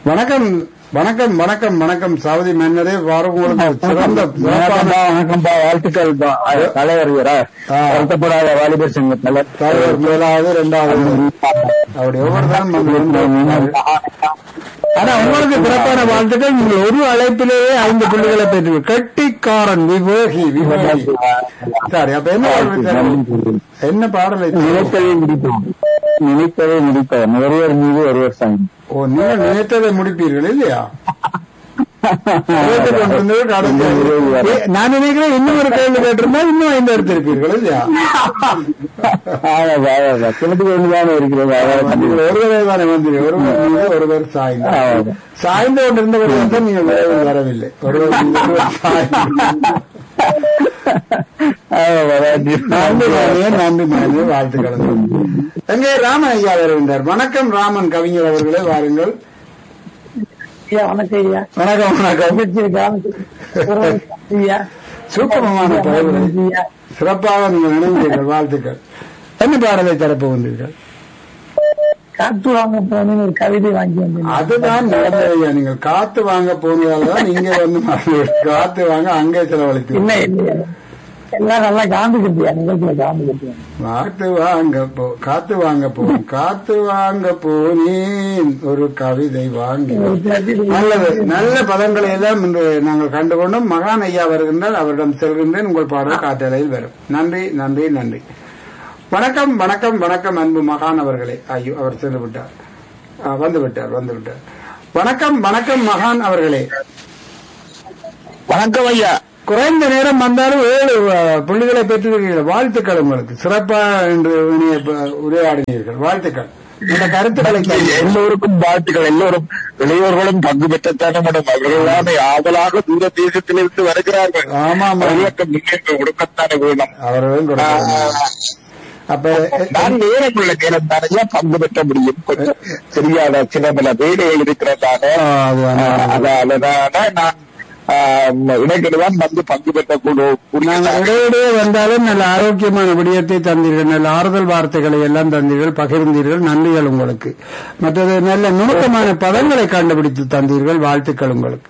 வணக்கம் வணக்கம் வணக்கம் வணக்கம் சாவதி மன்னரே வாரம் உங்களுக்கு சிறந்த வணக்கம்பா, வாழ்த்துக்கள். தலைவர் வருத்தப்படாத வாலிபர் சங்க தலைவர் முதலாவது இரண்டாவது அப்படி ஒவ்வொருத்தரும். ஆனா உங்களுக்கு சிறப்பான வாழ்த்துக்கள். நீங்கள் ஒரு அழைப்பிலேயே 5 புள்ளிகளை பெற்று கெட்டிக்காரன் விவேகி விவேகி. சரி, அப்ப என்ன பாடலை நினைத்ததை முடிப்பவன் ஒருவர் மீது ஒருவர் சாமி. ஓ, நீங்கள் நினைத்ததை முடிப்பீர்கள் இல்லையா? நான் நினைக்கிறேன் இன்னும் ஒரு கேள்வி கேட்டிருந்தா இன்னும் 5 எடுத்திருப்பீர்கள் இல்லையா? கிணத்துக்கு ஒன்றுதானே இருக்கிறது. ஒருவரே தானே வந்தீங்க. ஒருவர் சாய்ந்து கொண்டிருந்தவர்கள் தான் நீங்கள் விரைவில் வரவில்லை. ஒருவர் நன்றி நன்றி வாழ்த்துக்கள். எங்கே ராமன் ஐயா வருகின்றார். வணக்கம் ராமன் கவிஞர் அவர்களே, வாருங்கள். வணக்கம் வணக்கம். சூப்பரமான பாடல்களை சிறப்பாக நீங்கள் நினைவுகள், வாழ்த்துக்கள். என்ன பாடலை தரப்பு வந்தீர்கள்? காத்து வாங்க போன ஒரு கவிதை வாங்கி வந்தேன். அதுதான் நல்லதையா. நீங்கள் காத்து வாங்க போனதால்தான் இங்கே வந்து காத்து வாங்க அங்கே செலவழித்து எல்லாம் நல்லா காந்துக்கிட்டியா நிகழ்ச்சியில காந்துக்கிட்டியா? காத்து வாங்க போனேன் ஒரு கவிதை வாங்கி. நல்லது, நல்ல பதங்களை எல்லாம் இன்று நாங்கள் கண்டுகொண்டோம். மகான் ஐயா வருகின்றால் அவரிடம் செல்கின்றேன். உங்கள் பாடல் காற்றலையில் வரும். நன்றி நன்றி நன்றி. வணக்கம் வணக்கம் வணக்கம் அன்பு மகான் அவர்களே. ஐயோ, அவர் சென்று விட்டார். வந்துவிட்டார். வணக்கம் வணக்கம் மகான் அவர்களே. வணக்கம் ஐயா. குறைந்த நேரம் வந்தாலும் 7 புள்ளிகளை பெற்றிருக்கிறீர்கள். வாழ்த்துக்கள். உங்களுக்கு சிறப்பா என்று உரையாடினீர்கள். வாழ்த்துக்கள். இந்த கருத்துக்களை எல்லோருக்கும் வாழ்த்துக்கள். எல்லோரும் இளையோர்களும் பங்கு பெற்றத்தான மேடம். அவர்களான ஆவலாக தூர தேசத்திலிருந்து வருகிறார்கள். ஆமாம், கொடுக்கத்தானே வேணும். அவர்களும் அப்ப நான் நேரமுள்ள நேரம் தானே பங்கு பெற்ற முடியும். கொஞ்சம் தெரியாத சில பல வேலைகள் இருக்கிறதானே, அதனால நான் இடைக்கிடுதான் வந்து பங்கு பெற்றக்கூடிய இடையிடையே வந்தாலும் நல்ல ஆரோக்கியமான விடயத்தை தந்தீர்கள். நல்ல ஆறுதல் வார்த்தைகளை எல்லாம் தந்தீர்கள், பகிர்ந்தீர்கள். நன்றிகள் உங்களுக்கு. மற்றது நல்ல நுணுக்கமான பதங்களை கண்டுபிடித்து தந்தீர்கள். வாழ்த்துக்கள் உங்களுக்கு.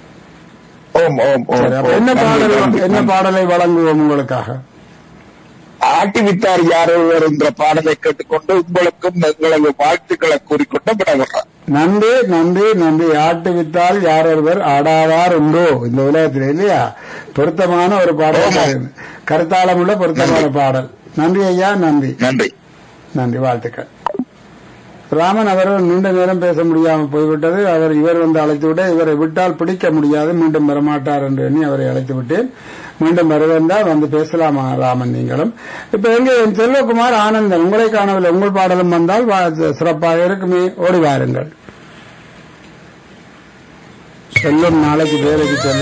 என்ன பாடலை வழங்குவோம் உங்களுக்காக? ஆட்டிவிட்டார் யாரோ என்ற பாடலை கேட்டுக்கொண்டு உங்களுக்கும் எங்களது வாழ்த்துக்களை கூறிக்கொண்டு விடவில்லை. நன்றி நன்றி நன்றி. ஆட்டுவித்தால் யாரொருவர் ஆடாதார் உண்டோ இந்த உலகத்தில் இல்லையா? பொருத்தமான ஒரு பாடல், கருத்தாளமுள்ள பொருத்தமான பாடல். நன்றி ஐயா. நன்றி நன்றி நன்றி. வாழ்த்துக்கள். ராமன் அவர்கள் நீண்ட நேரம் பேச முடியாமல் போய்விட்டது. இவர் வந்து அழைத்து விட்டு இவரை விட்டால் பிடிக்க முடியாது, மீண்டும் வரமாட்டார் என்று எண்ணி அவரை அழைத்து விட்டேன். மீண்டும் வருவந்தால் வந்து பேசலாமா ராமன் நீங்களும்? இப்ப எங்க என் செல்வகுமார் ஆனந்தன், உங்களை காணவில்லை. உங்கள் பாடலும் வந்தால் சிறப்பாக இருக்குமே. ஓடி வாருங்கள். செல்லும் நாளைக்கு வேலைக்கு செல்ல